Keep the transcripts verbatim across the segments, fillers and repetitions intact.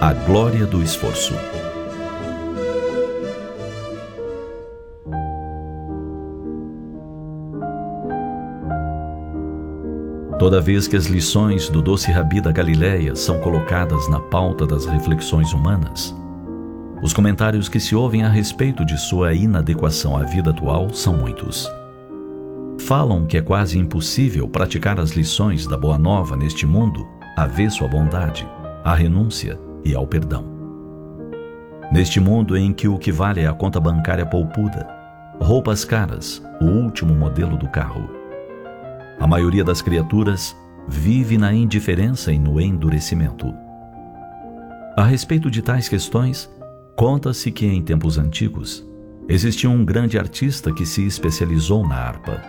A glória do esforço. Toda vez que as lições do doce Rabi da Galileia são colocadas na pauta das reflexões humanas, os comentários que se ouvem a respeito de sua inadequação à vida atual são muitos. Falam que é quase impossível praticar as lições da Boa Nova neste mundo avesso à bondade, à renúncia e ao perdão. Neste mundo em que o que vale é a conta bancária poupuda, roupas caras, o último modelo do carro, a maioria das criaturas vive na indiferença e no endurecimento. A respeito de tais questões, conta-se que em tempos antigos existia um grande artista que se especializou na harpa.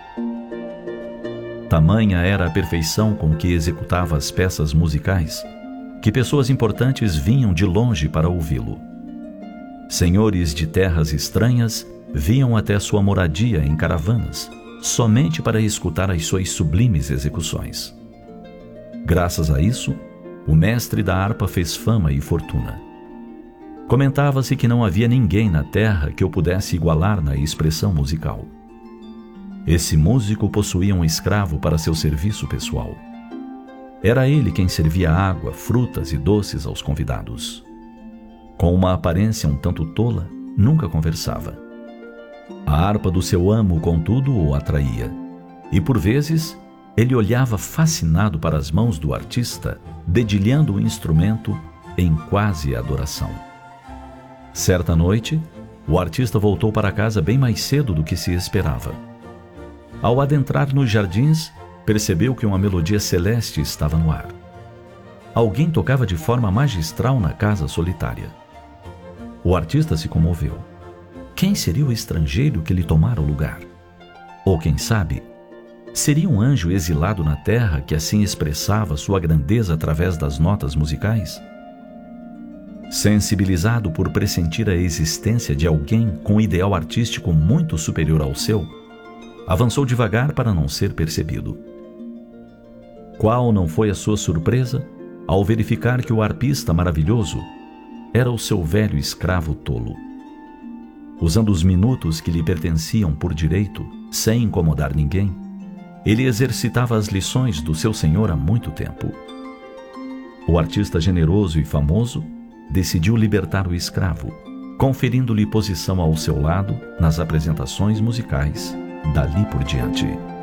Tamanha era a perfeição com que executava as peças musicais, que pessoas importantes vinham de longe para ouvi-lo. Senhores de terras estranhas vinham até sua moradia em caravanas, somente para escutar as suas sublimes execuções. Graças a isso, o mestre da harpa fez fama e fortuna. Comentava-se que não havia ninguém na terra que o pudesse igualar na expressão musical. Esse músico possuía um escravo para seu serviço pessoal. Era ele quem servia água, frutas e doces aos convidados. Com uma aparência um tanto tola, nunca conversava. A harpa do seu amo, contudo, o atraía, e por vezes ele olhava fascinado para as mãos do artista, dedilhando o instrumento em quase adoração. Certa noite, o artista voltou para casa bem mais cedo do que se esperava. Ao adentrar nos jardins, percebeu que uma melodia celeste estava no ar. Alguém tocava de forma magistral na casa solitária. O artista se comoveu. Quem seria o estrangeiro que lhe tomara o lugar? Ou quem sabe, seria um anjo exilado na terra que assim expressava sua grandeza através das notas musicais? Sensibilizado por pressentir a existência de alguém com um ideal artístico muito superior ao seu, avançou devagar para não ser percebido. Qual não foi a sua surpresa ao verificar que o harpista maravilhoso era o seu velho escravo tolo. Usando os minutos que lhe pertenciam por direito, sem incomodar ninguém, ele exercitava as lições do seu senhor há muito tempo. O artista generoso e famoso decidiu libertar o escravo, conferindo-lhe posição ao seu lado nas apresentações musicais dali por diante.